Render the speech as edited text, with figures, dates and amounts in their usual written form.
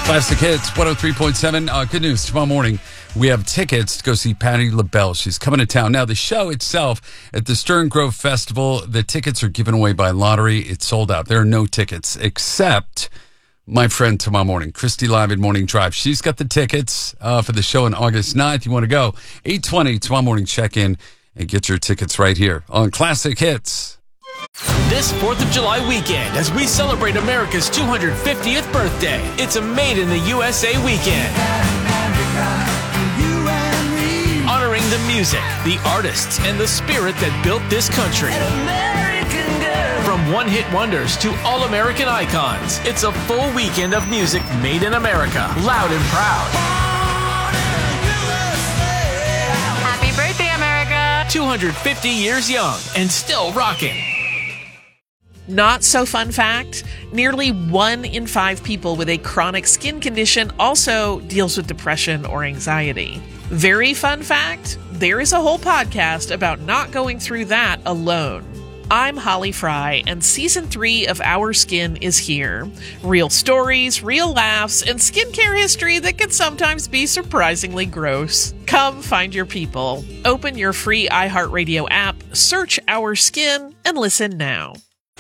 Classic Hits, 103.7. Good news. Tomorrow morning, we have tickets to go see Patti LaBelle. She's coming to town. Now, the show itself at the Stern Grove Festival, the tickets are given away by lottery. It's sold out. There are no tickets except my friend tomorrow morning, Christy Live at Morning Drive. She's got the tickets for the show on August 9th. You want to go? 8:20 tomorrow morning. Check in and get your tickets right here on Classic Hits. This 4th of July weekend, as we celebrate America's 250th birthday, it's a Made in the USA weekend. Honoring the music, the artists, and the spirit that built this country. From one-hit wonders to all-American icons, it's a full weekend of music made in America, loud and proud. Happy birthday, America! 250 years young and still rocking. Not so fun fact, nearly 1 in 5 people with a chronic skin condition also deals with depression or anxiety. Very fun fact, there is a whole podcast about not going through that alone. I'm Holly Fry, and Season 3 of Our Skin is here. Real stories, real laughs, and skincare history that can sometimes be surprisingly gross. Come find your people. Open your free iHeartRadio app, search Our Skin, and listen now.